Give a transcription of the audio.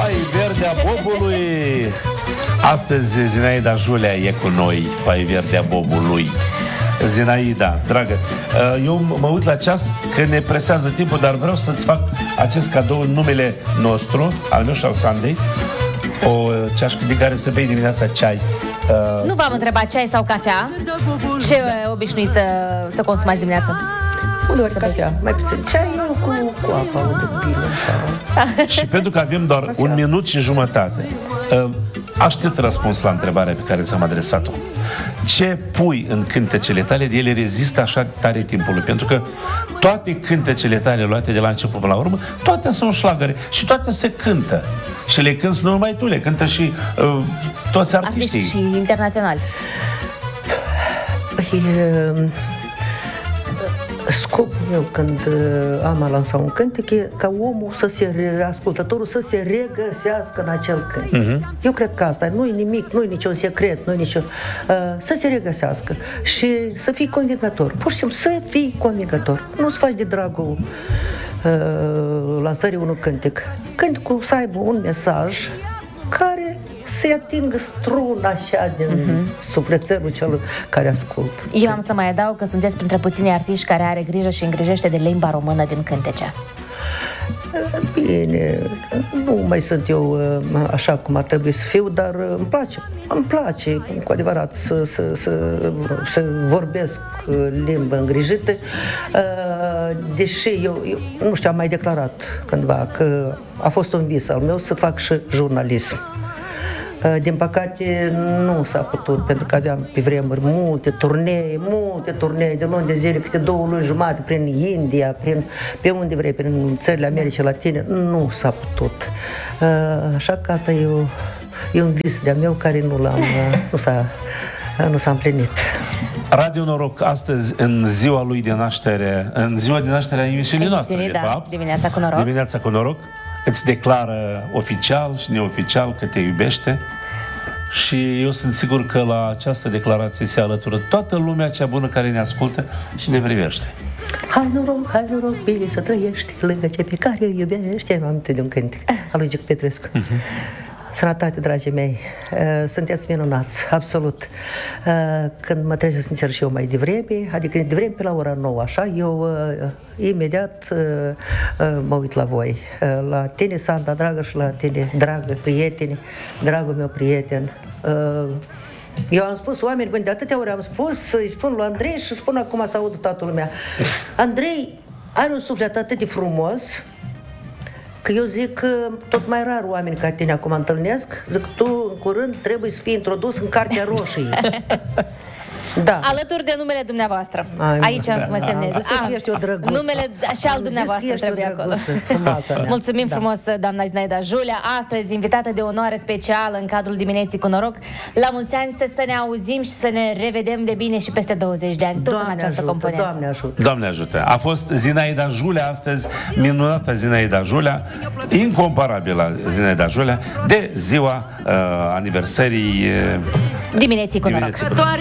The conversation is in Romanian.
Pai verde a bobului. Astăzi Zinaida Julia e cu noi, Pai verde a bobului. Zinaida, dragă, eu mă uit la ceas că ne presează timpul, dar vreau să-ți fac acest cadou în numele nostru, al meu și al Sandei, o ceașcă din care să bei dimineața ceai. Nu v-am întrebat ceai sau cafea. Ce obișnuiți să consumați dimineața? Uneori cafea, mai puțin ceai, eu cu apa, unde bilă. Și pentru că avem doar un minut și jumătate, aștept răspuns la întrebarea pe care ți-am adresat-o. Ce pui în cântecele tale de ele rezistă așa tare timpului? Pentru că toate cântecele tale luate de la început până la urmă, toate sunt șlagăre și toate se cântă. Și le cânti nu numai tu, le cântă și toți artiștii. Și internaționali. Scopul meu când am a lansat un cântec e ca omul ascultătorul să se regăsească în acel cântec. Eu cred că asta nu e nimic, nu e niciun secret, nu e niciun... să se regăsească și să fii convingător. Pur și simplu, să fii convingător. Nu-ți faci de dragul lansării unui cântec. Cântecul să aibă un mesaj care să-i atingă struna așa din sufletelul celui care ascultă. Eu am să mai adaug că sunteți printre puțini artiști care are grijă și îngrijește de limba română din cântece. Bine, nu mai sunt eu așa cum ar trebui să fiu, dar îmi place cu adevărat să vorbesc limba îngrijită, deși eu nu știu, am mai declarat cândva că a fost un vis al meu să fac și jurnalism. Din păcate nu s-a putut, pentru că aveam pe vremuri multe turnee de luni de zile, câte 2 luni jumate, prin India, pe unde vrei, prin țările Americii Latine, nu s-a putut. Așa că asta e un vis de-a meu care nu s-a împlinit. Radio Noroc, astăzi, în ziua lui de naștere, în ziua de naștere a emisiunii noastre, de fapt, Dimineața cu Noroc. Dimineața cu Noroc, îți declară oficial și neoficial că te iubește și eu sunt sigur că la această declarație se alătură toată lumea cea bună care ne ascultă și ne privește. Hai noroc, bine să trăiești lângă cei pe care îi iubești. Am amintit de un cântec al lui Gic Petrescu. Sănătate, dragii mei, sunteți minunați, absolut. Când mă trezesc sincer și eu mai devreme, adică devreme pe la ora 9, așa, eu imediat mă uit la voi. La tine, Sanda, dragă, și la tine, dragă, prieteni, dragul meu prieten. Eu am spus oameni buni, de atâtea ori am spus, îi spun lui Andrei și spun acum să audă toată lumea. Andrei, ai un suflet atât de frumos, că eu zic că tot mai rar oameni ca tine acum întâlnesc, zic că tu în curând trebuie să fii introdus în Cartea Roșie. Da. Alături de numele dumneavoastră. Aici am să mă semnez. Ești o drăguță. Numele și al dumneavoastră trebuie acolo. Mulțumim frumos, doamna Zinaida Julia. Astăzi, invitată de onoare specială în cadrul Dimineții cu Noroc. La mulți ani, să ne auzim și să ne revedem de bine și peste 20 de ani. Tot în această componență. Doamne ajută. Doamne ajută. A fost Zinaida Julia astăzi, minunata Zinaida Julia, incomparabilă Zinaida Julia, de ziua aniversării Dimineții cu Noroc.